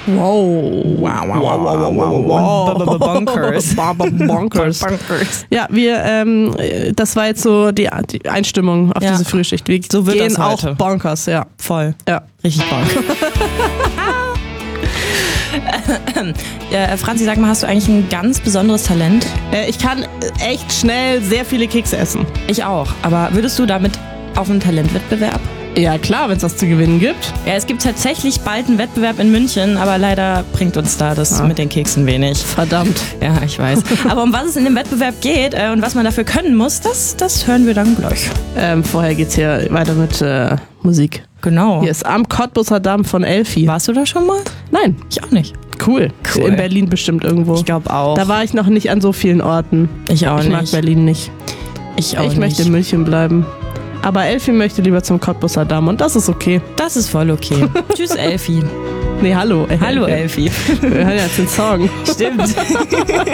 Wow. Bonkers. Ja, das war jetzt so die Einstimmung auf diese Frühschicht. Wir so wird gehen das heute. auch bonkers, ja. Voll. Ja. Richtig bonk. Franzi, sag mal, hast du eigentlich ein ganz besonderes Talent? Ich kann echt schnell sehr viele Kekse essen. Ich auch. Aber würdest du damit auf einen Talentwettbewerb? Ja klar, wenn es das zu gewinnen gibt. Ja, es gibt tatsächlich bald einen Wettbewerb in München, aber leider bringt uns da das mit den Keksen wenig. Verdammt. Ja, ich weiß. Aber um was es in dem Wettbewerb geht und was man dafür können muss, das hören wir dann gleich. Vorher geht's hier weiter mit Musik. Genau. Hier ist Am Cottbusser Damm von Elfi. Warst du da schon mal? Nein. Ich auch nicht. Cool. In Berlin bestimmt irgendwo. Ich glaube auch. Da war ich noch nicht an so vielen Orten. Ich auch nicht. Ich mag Berlin nicht. Ich möchte in München bleiben. Aber Elfi möchte lieber zum Cottbusser Damm und das ist okay. Das ist voll okay. Tschüss, Elfi. Nee, hallo. Hallo, Elfi. Wir hören jetzt den Song. Stimmt.